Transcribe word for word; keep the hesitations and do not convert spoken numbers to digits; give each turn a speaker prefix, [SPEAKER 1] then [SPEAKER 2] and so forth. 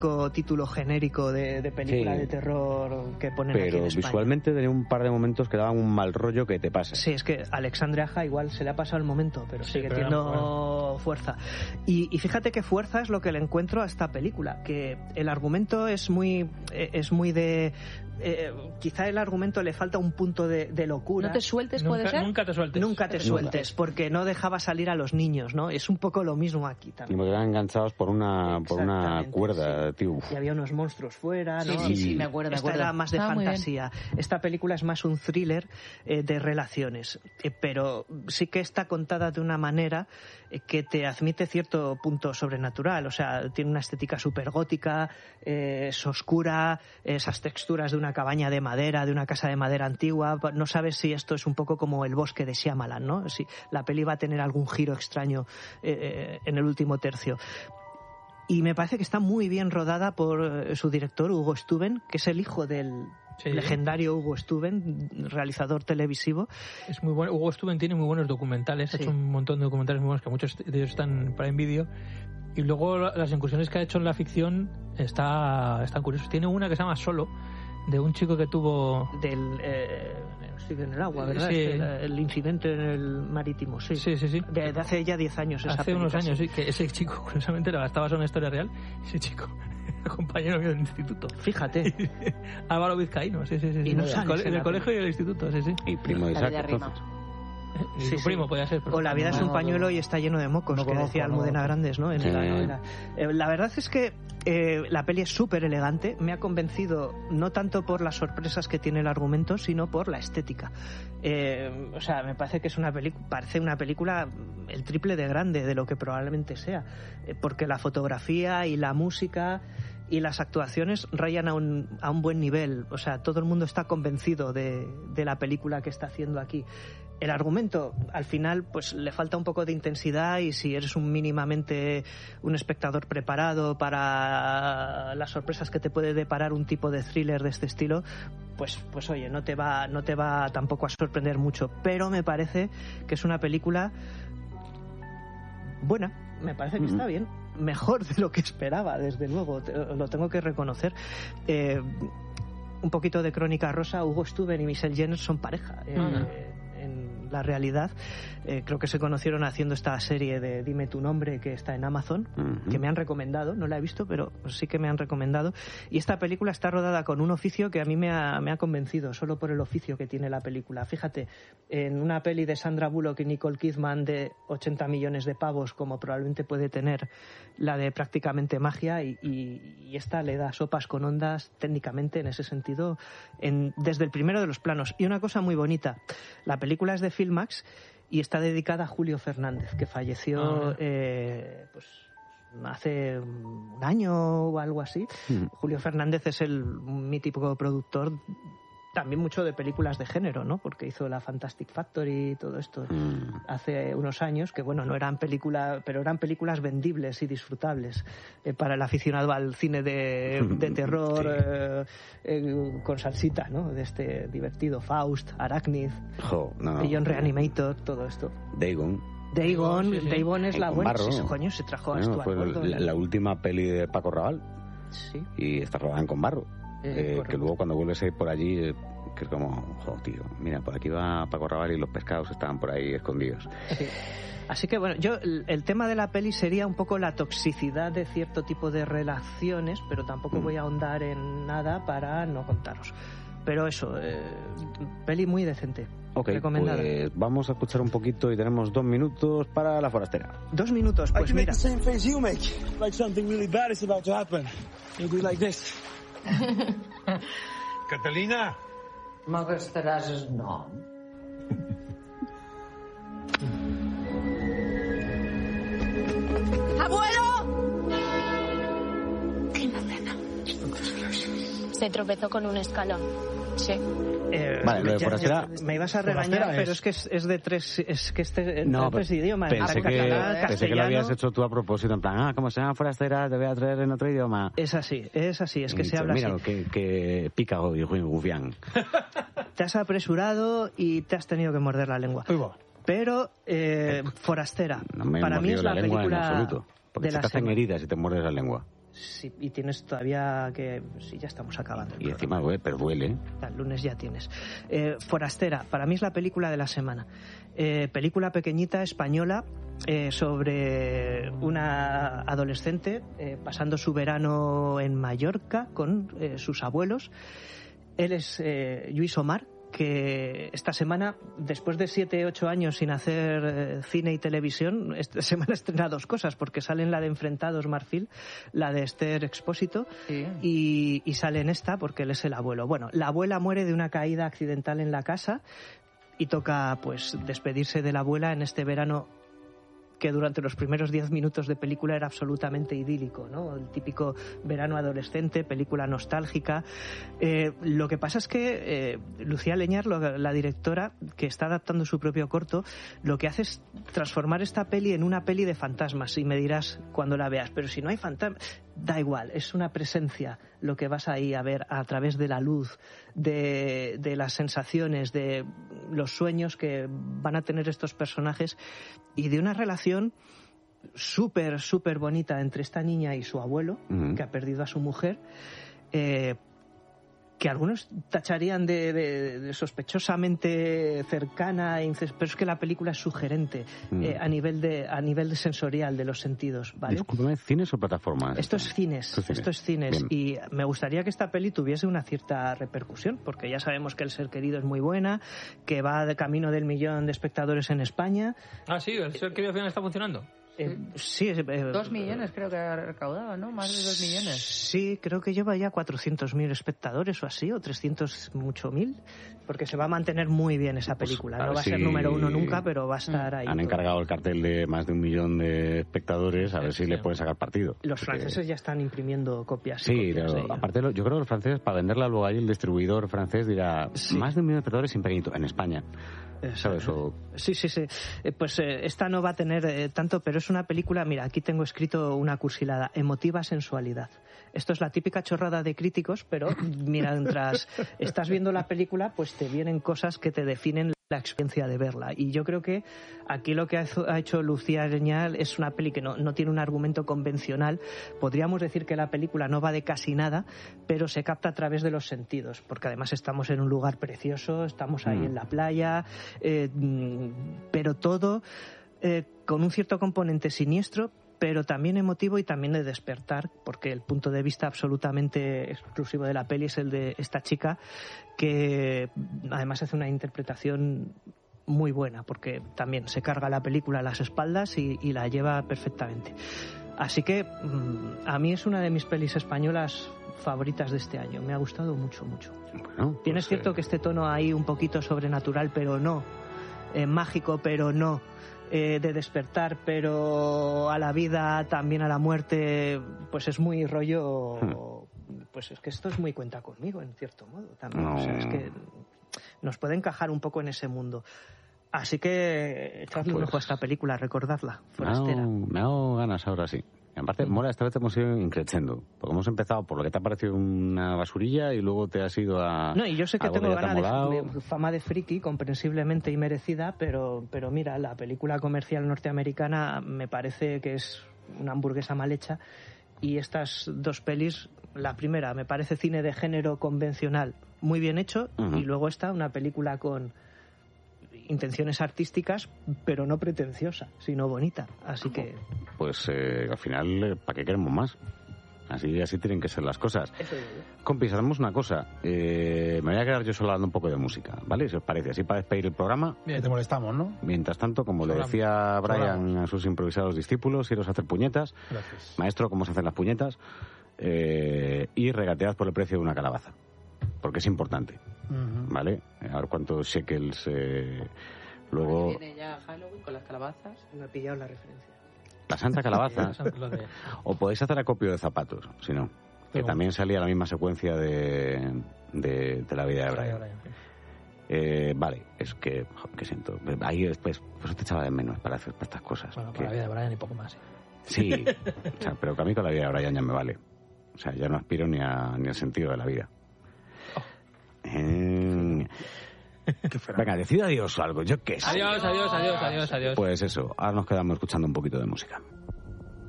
[SPEAKER 1] título genérico de, de película sí, de terror que ponen
[SPEAKER 2] pero
[SPEAKER 1] aquí en España.
[SPEAKER 2] Visualmente tenía un par de momentos que daban un mal rollo que te pasa.
[SPEAKER 1] Sí, es que Alexandre Aja igual se le ha pasado el momento, pero sí, sigue pero teniendo bueno. fuerza. Y, y fíjate qué fuerza es lo que le encuentro a esta película, que el argumento es muy, es muy de... Eh, quizá el argumento le falta un punto de, de locura.
[SPEAKER 3] ¿No te sueltes,
[SPEAKER 4] nunca,
[SPEAKER 3] puede ser?
[SPEAKER 4] Nunca te sueltes.
[SPEAKER 1] Nunca te sueltes, porque no dejaba salir a los niños, ¿no? Es un poco lo mismo aquí también.
[SPEAKER 2] Y me quedaban enganchados por una, por una cuerda,
[SPEAKER 1] sí.
[SPEAKER 2] tío.
[SPEAKER 1] Y había unos monstruos fuera, ¿no?
[SPEAKER 3] Sí, sí, sí, me acuerdo, me
[SPEAKER 1] Esta
[SPEAKER 3] acuerdo.
[SPEAKER 1] era más de
[SPEAKER 3] ah,
[SPEAKER 1] fantasía. Esta película es más un thriller eh, de relaciones, eh, pero sí que está contada de una manera eh, que te admite cierto punto sobrenatural. O sea, tiene una estética súper gótica, eh, es oscura, esas texturas de una cabaña de madera, de una casa de madera antigua. No sabes si esto es un poco como El bosque de Shyamalan, ¿no? Si la peli va a tener algún giro extraño eh, en el último tercio. Y me parece que está muy bien rodada por su director, Hugo Stuben, que es el hijo del sí. legendario Hugo Stuben, realizador televisivo.
[SPEAKER 4] Es muy bueno. Hugo Stuben tiene muy buenos documentales, sí. ha hecho un montón de documentales muy buenos, que muchos de ellos están para en vídeo. Y luego las incursiones que ha hecho en la ficción está, están curiosos. Tiene una que se llama Solo, de un chico que tuvo...
[SPEAKER 1] Del... Eh, en el agua, ¿verdad?
[SPEAKER 4] Sí.
[SPEAKER 1] El, el incidente en el marítimo, sí.
[SPEAKER 4] Sí, sí, sí.
[SPEAKER 1] De, de hace ya diez años. Esa
[SPEAKER 4] hace unos años,
[SPEAKER 1] sí.
[SPEAKER 4] sí. Que ese chico, curiosamente, estaba basado en una historia real. Ese chico, compañero mío del instituto.
[SPEAKER 1] Fíjate.
[SPEAKER 4] Álvaro Vizcaíno, sí, sí, sí.
[SPEAKER 1] Y no
[SPEAKER 4] sí. En el, el colegio y el instituto, sí, sí.
[SPEAKER 2] Y primo de Isaac, entonces.
[SPEAKER 4] Y
[SPEAKER 1] sí,
[SPEAKER 4] su primo
[SPEAKER 1] sí.
[SPEAKER 4] podía ser.
[SPEAKER 1] O La vida es un pañuelo y está lleno de mocos, no que conozco, decía Almudena no. Grandes, ¿no? En
[SPEAKER 2] sí.
[SPEAKER 1] la novela. Eh, la verdad es que eh, la peli es súper elegante. Me ha convencido no tanto por las sorpresas que tiene el argumento, sino por la estética. Eh, o sea, me parece que es una película, parece una película el triple de grande de lo que probablemente sea, eh, porque la fotografía y la música y las actuaciones rayan a un, a un buen nivel. O sea, todo el mundo está convencido de, de la película que está haciendo aquí. El argumento, al final, pues le falta un poco de intensidad, y si eres un mínimamente un espectador preparado para las sorpresas que te puede deparar un tipo de thriller de este estilo, pues, pues oye, no te va, no te va tampoco a sorprender mucho. Pero me parece que es una película buena, me parece que está bien, mejor de lo que esperaba, desde luego, lo tengo que reconocer. Eh, un poquito de crónica rosa, Hugo Stuben y Michelle Jenner son pareja. Eh, uh-huh. La realidad, eh, creo que se conocieron haciendo esta serie de Dime tu nombre, que está en Amazon, uh-huh. que me han recomendado, no la he visto, pero sí que me han recomendado. Y esta película está rodada con un oficio que a mí me ha, me ha convencido, solo por el oficio que tiene la película. Fíjate, en una peli de Sandra Bullock y Nicole Kidman de ochenta millones de pavos, como probablemente puede tener la de Prácticamente Magia, y, y, y esta le da sopas con ondas técnicamente en ese sentido, en, desde el primero de los planos. Y una cosa muy bonita, la película es de Filmax y está dedicada a Julio Fernández, que falleció ah, eh, pues hace un año o algo así. Mm. Julio Fernández es el mítico productor también mucho de películas de género, ¿no? Porque hizo la Fantastic Factory y todo esto mm. hace unos años, que bueno, no eran películas, pero eran películas vendibles y disfrutables eh, para el aficionado al cine de, de terror, sí. eh, eh, con salsita, ¿no? De este divertido Faust, Arachnid, oh, no, no. John Reanimator, todo esto.
[SPEAKER 2] Dagon.
[SPEAKER 1] Dagon, sí, sí. Dagon es
[SPEAKER 2] en
[SPEAKER 1] la buena.
[SPEAKER 2] Barro,
[SPEAKER 1] sí, coño, se trajo a
[SPEAKER 2] bueno,
[SPEAKER 1] Stuart
[SPEAKER 2] fue
[SPEAKER 1] Gordon.
[SPEAKER 2] La, la última peli de Paco Rabanne.
[SPEAKER 1] Sí.
[SPEAKER 2] Y está rodada en Con Barro. Eh, eh, que luego cuando vuelves a ir por allí, eh, que es como, joder, tío, mira, por aquí va Paco Rabanne y los pescados estaban por ahí escondidos.
[SPEAKER 1] Sí. Así que bueno, yo el, el tema de la peli sería un poco la toxicidad de cierto tipo de relaciones, pero tampoco mm. voy a ahondar en nada para no contaros. Pero eso, eh, peli muy decente.
[SPEAKER 2] Ok,
[SPEAKER 1] recomendada.
[SPEAKER 2] Pues vamos a escuchar un poquito y tenemos dos minutos para La Forastera.
[SPEAKER 1] Dos minutos, pues mira.
[SPEAKER 5] Catalina.
[SPEAKER 6] M'agastaràs el nom.
[SPEAKER 7] ¡Abuelo! ¿Qué nena? Se tropezó con un escalón. Sí.
[SPEAKER 1] Eh,
[SPEAKER 2] vale, lo de Forastera.
[SPEAKER 1] Me ibas a regañar, pero es que es, es de tres, es que este
[SPEAKER 2] no,
[SPEAKER 1] de tres idiomas.
[SPEAKER 2] Pensé, que, catalán, pensé que lo habías hecho tú a propósito, en plan, ah, como se llama Forastera, te voy a traer en otro idioma.
[SPEAKER 1] Es así, es así, es que se habla
[SPEAKER 2] mira,
[SPEAKER 1] así.
[SPEAKER 2] Mira, que, que pica hoy, Gufián.
[SPEAKER 1] Te has apresurado y te has tenido que morder la lengua. Pero, eh, Forastera,
[SPEAKER 2] no me
[SPEAKER 1] para mí es la,
[SPEAKER 2] la
[SPEAKER 1] película
[SPEAKER 2] en absoluto, porque
[SPEAKER 1] de
[SPEAKER 2] se
[SPEAKER 1] la
[SPEAKER 2] te hacen
[SPEAKER 1] semana.
[SPEAKER 2] heridas y te muerdes la lengua.
[SPEAKER 1] Sí, y tienes todavía que... Sí, ya estamos acabando.
[SPEAKER 2] Y encima duele, pero duele.
[SPEAKER 1] El lunes ya tienes. Eh, Forastera, para mí es la película de la semana. Eh, película pequeñita, española, eh, sobre una adolescente eh, pasando su verano en Mallorca con eh, sus abuelos. Él es eh, Lluís Omar, que esta semana, después de siete, ocho años sin hacer eh, cine y televisión, esta semana estrena dos cosas, porque sale en la de Enfrentados Marfil, la de Esther Expósito, sí. y, y sale en esta porque él es el abuelo. Bueno, la abuela muere de una caída accidental en la casa y toca pues despedirse de la abuela en este verano que durante los primeros diez minutos de película era absolutamente idílico, ¿no? El típico verano adolescente, película nostálgica. Eh, lo que pasa es que eh, Lucía Leñar, lo, la directora, que está adaptando su propio corto, lo que hace es transformar esta peli en una peli de fantasmas, y me dirás cuando la veas, pero si no hay fantasmas, da igual, es una presencia lo que vas ahí a ver a través de la luz, de, de las sensaciones, de los sueños que van a tener estos personajes, y de una relación súper, súper bonita entre esta niña y su abuelo, uh-huh. que ha perdido a su mujer, eh, que algunos tacharían de, de, de sospechosamente cercana, pero es que la película es sugerente mm. eh, a nivel de a nivel de sensorial de los sentidos, ¿vale?
[SPEAKER 2] Discúlpame, ¿cines o plataformas?
[SPEAKER 1] Esto es cines, esto es cines, esto es cines. Y me gustaría que esta peli tuviese una cierta repercusión, porque ya sabemos que El ser querido es muy buena, que va de camino del millón de espectadores en España.
[SPEAKER 4] Ah, sí, El ser querido al final está funcionando.
[SPEAKER 1] Eh, sí, eh,
[SPEAKER 6] dos millones creo que ha recaudado, ¿no? Más de dos millones.
[SPEAKER 1] Sí, creo que lleva ya cuatrocientos mil espectadores o así, o trescientos mucho mil, porque se va a mantener muy bien esa película. Pues, no va a ser si número uno nunca, pero va a estar ahí.
[SPEAKER 2] Han todo. encargado el cartel de más de un millón de espectadores, a ver si sí. le pueden sacar partido.
[SPEAKER 1] Los porque... franceses ya están imprimiendo copias.
[SPEAKER 2] Sí,
[SPEAKER 1] copias
[SPEAKER 2] pero aparte yo creo que los franceses, para venderla luego ahí, el distribuidor francés dirá, sí. más de un millón de espectadores sin pequeñito, en España. ¿Sabes? O...
[SPEAKER 1] Sí, sí, sí. Eh, pues eh, esta no va a tener eh, tanto, pero es una película, mira, aquí tengo escrito una cursilada, emotiva sensualidad. Esto es la típica chorrada de críticos, pero mira, mientras estás viendo la película, pues te vienen cosas que te definen la experiencia de verla. Y yo creo que aquí lo que ha hecho Lucía Leñar es una peli que no, no tiene un argumento convencional. Podríamos decir que la película no va de casi nada, pero se capta a través de los sentidos, porque además estamos en un lugar precioso, estamos ahí mm. en la playa, eh, pero todo eh, con un cierto componente siniestro, pero también emotivo y también de despertar, porque el punto de vista absolutamente exclusivo de la peli es el de esta chica, que además hace una interpretación muy buena, porque también se carga la película a las espaldas y, y la lleva perfectamente. Así que a mí es una de mis pelis españolas favoritas de este año. Me ha gustado mucho, mucho. Bueno, pues Tienes cierto eh... que este tono ahí un poquito sobrenatural, pero no. Eh, mágico, pero no. Eh, de despertar, pero a la vida, también a la muerte, pues es muy rollo... Hmm. Pues es que esto es muy cuenta conmigo, en cierto modo. También. No. O sea, es que nos puede encajar un poco en ese mundo. Así que echadle pues, un ojo a esta película, recordadla, Forastera.
[SPEAKER 2] Me ha dado ganas ahora sí. Y aparte, Mora, esta vez hemos ido increciendo. Porque hemos empezado por lo que te ha parecido una basurilla y luego te has ido a...
[SPEAKER 1] No, y yo sé que tengo ganas de, de fama de friki, comprensiblemente y merecida, pero, pero mira, la película comercial norteamericana me parece que es una hamburguesa mal hecha. Y estas dos pelis, la primera me parece cine de género convencional, muy bien hecho, uh-huh. y luego esta, una película con intenciones artísticas, pero no pretenciosa, sino bonita. Así que...
[SPEAKER 2] Pues eh, al final, ¿para qué queremos más? Así así tienen que ser las cosas.
[SPEAKER 1] Eso es.
[SPEAKER 2] Compis, hacemos una cosa. Eh, me voy a quedar yo solo hablando un poco de música, ¿vale? Si os parece, así para despedir el programa.
[SPEAKER 3] Bien, te molestamos, ¿no?
[SPEAKER 2] Mientras tanto, como le decía Brian a sus improvisados discípulos, iros a hacer puñetas.
[SPEAKER 3] Gracias.
[SPEAKER 2] Maestro, ¿cómo se hacen las puñetas? Eh, y regatead por el precio de una calabaza. Porque es importante. Uh-huh. ¿Vale? A ver cuántos shekels eh, luego...
[SPEAKER 6] Viene ya Halloween con las calabazas.
[SPEAKER 1] Me he pillado la referencia.
[SPEAKER 2] La Santa Calabaza. O podéis hacer acopio de zapatos, si no. Que Pero... también salía la misma secuencia de, de, de la vida de Brian. Eh, vale, es que, joder, que siento. Ahí después, pues te echaba de menos para hacer para estas cosas.
[SPEAKER 4] Bueno,
[SPEAKER 2] que...
[SPEAKER 4] con la vida de Brian y poco más. ¿eh?
[SPEAKER 2] Sí, o sea, pero que a mí con la vida de Brian ya me vale. O sea, ya no aspiro ni, a, ni al sentido de la vida. Oh. Eh... Venga, decid adiós o algo, yo qué sé.
[SPEAKER 4] Adiós, adiós, adiós, adiós, adiós.
[SPEAKER 2] Pues eso, ahora nos quedamos escuchando un poquito de música.